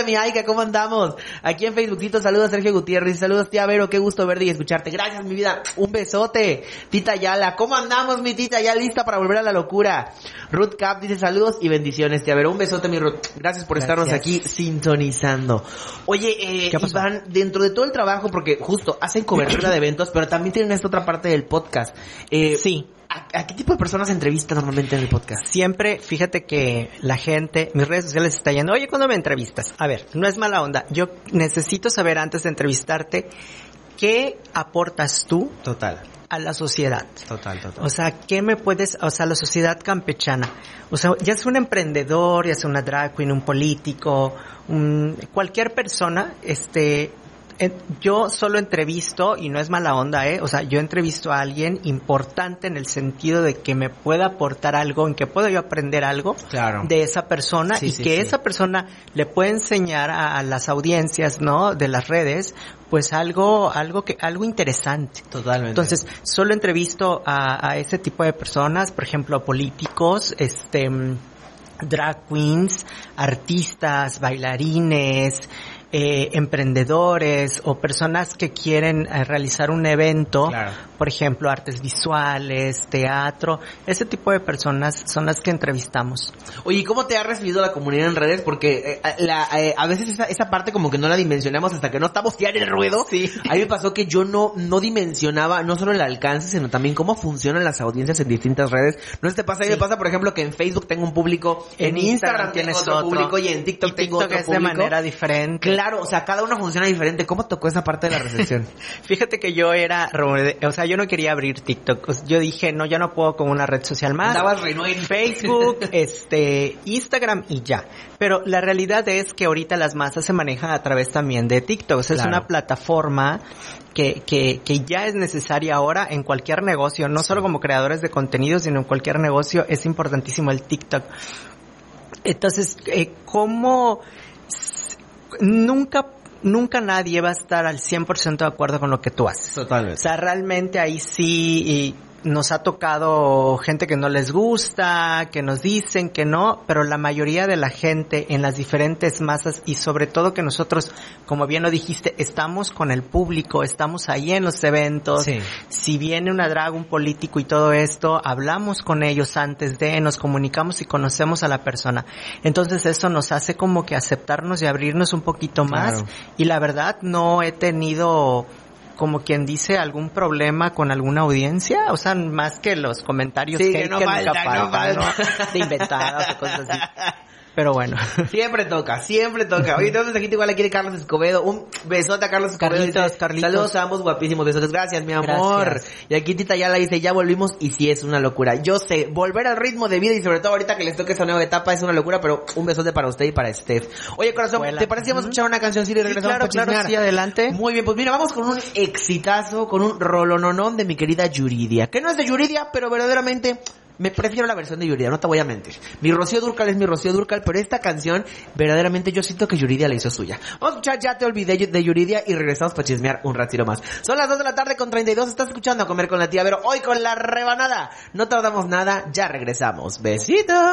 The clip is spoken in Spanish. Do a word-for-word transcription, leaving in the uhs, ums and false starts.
mi Aika, ¿cómo andamos? Aquí en Facebookcito, saludos Sergio Gutiérrez, saludos tía Vero, qué gusto verte y escucharte. Gracias, mi vida, un besote. Tita Yala, ¿cómo andamos, mi tita? Ya lista para volver a la locura. Ruth Cap dice saludos y bendiciones, tía Vero. Un besote, mi Ruth. Gracias por Gracias. estarnos aquí sintonizando. Oye, eh, Iván, dentro de todo el trabajo, porque justo hacen cobertura de eventos, pero también tienen esta otra parte del podcast. Eh, sí. ¿A, ¿A qué tipo de personas entrevistas normalmente en el podcast? Siempre, fíjate que la gente, mis redes sociales está yendo, oye, ¿cuándo me entrevistas? A ver, no es mala onda. Yo necesito saber antes de entrevistarte qué aportas tú. Total. A la sociedad. Total, total. O sea, ¿qué me puedes, o sea, la sociedad campechana? O sea, ya sea un emprendedor, ya sea una drag queen, un político, un, cualquier persona, este, yo solo entrevisto, y no es mala onda, eh, o sea, yo entrevisto a alguien importante en el sentido de que me pueda aportar algo, en que pueda yo aprender algo claro. de esa persona sí, y sí, que sí. esa persona le pueda enseñar a, a las audiencias, ¿no? De las redes, pues algo, algo que, algo interesante. Totalmente. Entonces, solo entrevisto a, a ese tipo de personas, por ejemplo, políticos, este, drag queens, artistas, bailarines, eh, emprendedores o personas que quieren eh, realizar un evento, claro. por ejemplo, artes visuales, teatro, ese tipo de personas son las que entrevistamos. Oye, ¿cómo te ha recibido la comunidad en redes? Porque eh, la, eh, a veces esa, esa parte como que no la dimensionamos hasta que no estamos ya en el ruedo. Sí. A mí me pasó que yo no no dimensionaba no solo el alcance, sino también cómo funcionan las audiencias en distintas redes. No sé, te pasa, a mí sí. me pasa, por ejemplo, que en Facebook tengo un público, en, en Instagram, Instagram tienes otro, otro público y en TikTok, y tengo TikTok otro es público. De manera diferente. Claro, o sea, cada uno funciona diferente. ¿Cómo tocó esa parte de la recepción? Fíjate que yo era, o sea, yo no quería abrir TikTok. Yo dije, no, ya no puedo con una red social más. Andabas renuente. Facebook, este, Instagram y ya. Pero la realidad es que ahorita las masas se manejan a través también de TikTok. O sea, claro. es una plataforma que, que, que ya es necesaria ahora en cualquier negocio, no solo como creadores de contenido, sino en cualquier negocio es importantísimo el TikTok. Entonces, eh, ¿cómo? Nunca, nunca nadie va a estar al cien por ciento de acuerdo con lo que tú haces. Totalmente. O sea, realmente ahí sí y nos ha tocado gente que no les gusta, que nos dicen que no, pero la mayoría de la gente en las diferentes masas y sobre todo que nosotros, como bien lo dijiste, estamos con el público, estamos ahí en los eventos. Sí. Si viene una drag, un político y todo esto, hablamos con ellos antes de, nos comunicamos y conocemos a la persona. Entonces eso nos hace como que aceptarnos y abrirnos un poquito más. Claro. Y la verdad no he tenido, como quien dice, algún problema con alguna audiencia, o sea, más que los comentarios sí, que, que no que falta, nunca no faltan, falta. ¿no? De inventadas o cosas así. Pero bueno. Siempre toca, siempre toca. Oye, entonces aquí igual le quiere Carlos Escobedo. Un besote a Carlos Escobedo. Carlitos, dice, Carlitos. Saludos a ambos guapísimos. Besotes. Gracias, mi amor. Gracias. Y aquí Tita ya la dice, ya volvimos y sí es una locura. Yo sé, volver al ritmo de vida y sobre todo ahorita que les toque esa nueva etapa es una locura, pero un besote para usted y para Steph. Oye, corazón, Vuela. ¿te parece si vamos a escuchar una canción y regresamos Sí, claro, para chismear? claro, sí, adelante. Muy bien, pues mira, vamos con un exitazo, con un rolononón de mi querida Yuridia. Que no es de Yuridia, pero verdaderamente me prefiero la versión de Yuridia, no te voy a mentir. Mi Rocío Dúrcal es mi Rocío Dúrcal, pero esta canción, verdaderamente yo siento que Yuridia la hizo suya. Vamos a escuchar Ya te olvidé de Yuridia y regresamos para chismear un ratito más. Son las dos de la tarde con treinta y dos, estás escuchando A Comer con la Tía Vero, hoy con la rebanada. No tardamos nada, ya regresamos. Besitos.